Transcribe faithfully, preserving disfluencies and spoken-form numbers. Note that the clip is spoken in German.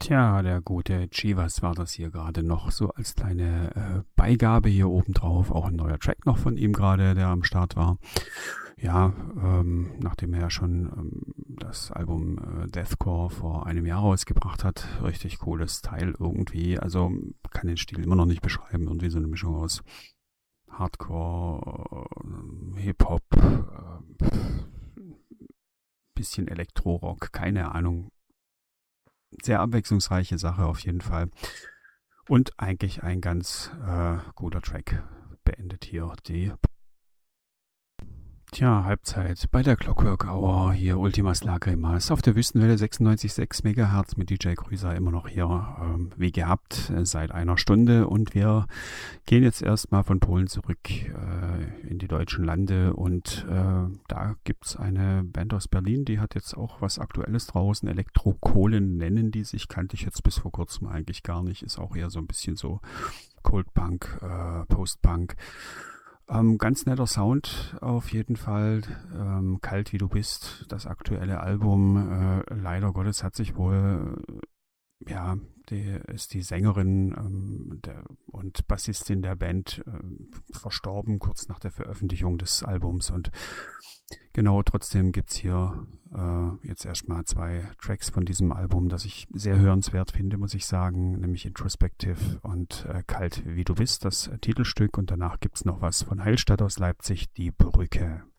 Tja, der gute Chivas war das hier gerade noch so als kleine äh, Beigabe hier oben drauf. Auch ein neuer Track noch von ihm gerade, der am Start war. Ja, ähm, nachdem er ja schon ähm, das Album äh, Deathcore vor einem Jahr rausgebracht hat. Richtig cooles Teil irgendwie. Also kann den Stil immer noch nicht beschreiben. Irgendwie so eine Mischung aus Hardcore, äh, Hip-Hop, äh, bisschen Elektro-Rock, keine Ahnung. Sehr abwechslungsreiche Sache auf jeden Fall. Und eigentlich ein ganz äh, guter Track beendet hier die Tja, Halbzeit bei der Clockwork Hour, hier Ultimas Lagrimas auf der Wüstenwelle sechsundneunzig Komma sechs Megahertz mit D J Grüßer immer noch hier, ähm, wie gehabt, äh, seit einer Stunde. Und wir gehen jetzt erstmal von Polen zurück äh, in die deutschen Lande. Und äh, da gibt's eine Band aus Berlin, die hat jetzt auch was Aktuelles draußen. Elektrokohlen nennen die sich, kannte ich jetzt bis vor kurzem eigentlich gar nicht. Ist auch eher so ein bisschen so Cold Punk, äh, Post-Punk. Ähm, ganz netter Sound auf jeden Fall. Ähm, Kalt wie du bist, das aktuelle Album. Äh, leider Gottes hat sich wohl, äh, ja, die ist die Sängerin ähm, der, und Bassistin der Band äh, verstorben kurz nach der Veröffentlichung des Albums. Und genau, trotzdem gibt's hier äh, jetzt erstmal zwei Tracks von diesem Album, das ich sehr hörenswert finde, muss ich sagen, nämlich Introspective und äh, Kalt wie du bist, das äh, Titelstück. Und danach gibt's noch was von Heilstadt aus Leipzig, die Brücke.